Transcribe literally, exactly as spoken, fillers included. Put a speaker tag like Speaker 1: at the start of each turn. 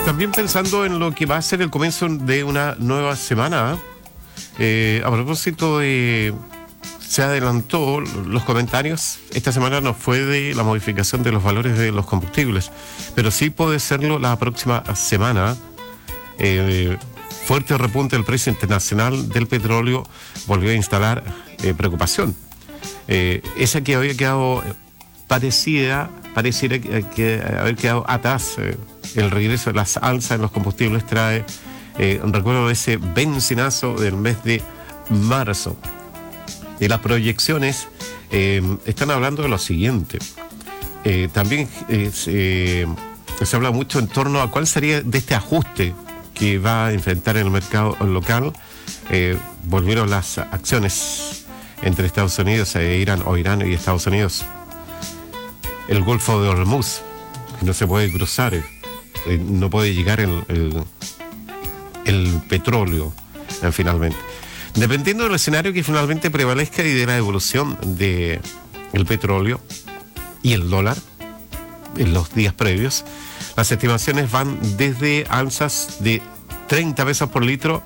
Speaker 1: También pensando en lo que va a ser el comienzo de una nueva semana, eh, a propósito de... Se adelantó los comentarios. Esta semana no fue de la modificación de los valores de los combustibles, pero sí puede serlo la próxima semana. Eh, fuerte repunte del precio internacional del petróleo volvió a instalar eh, preocupación. Eh, esa que había quedado parecida, pareciera que, que haber quedado atrás. Eh, el regreso de las alzas en los combustibles trae eh, un recuerdo de ese benzinazo del mes de marzo. Y las proyecciones eh, están hablando de lo siguiente. Eh, también eh, se, se habla mucho en torno a cuál sería de este ajuste que va a enfrentar el mercado local. Eh, volvieron las acciones entre Estados Unidos e Irán, o Irán y Estados Unidos. El Golfo de Hormuz, que no se puede cruzar, eh, no puede llegar el, el, el petróleo eh, finalmente. Dependiendo del escenario que finalmente prevalezca y de la evolución del petróleo y el dólar en los días previos, las estimaciones van desde alzas de treinta pesos por litro